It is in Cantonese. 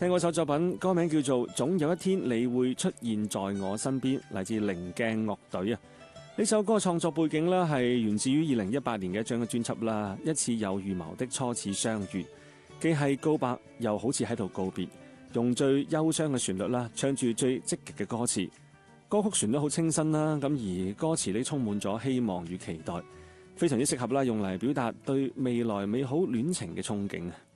聽嗰首作品，歌名叫做《總有一天你會出現在我身邊》，嚟自棱鏡樂隊啊。呢首歌創作背景呢係源自於2018年嘅一張嘅專輯啦，《一次有預謀的初次相遇》，既係告白，又好似喺度告別，用最憂傷嘅旋律啦，唱住最積極嘅歌詞。歌曲旋律好清新啦，咁而歌詞呢充滿咗希望與期待，非常之適合啦，用嚟表達對未來美好戀情嘅憧憬啊！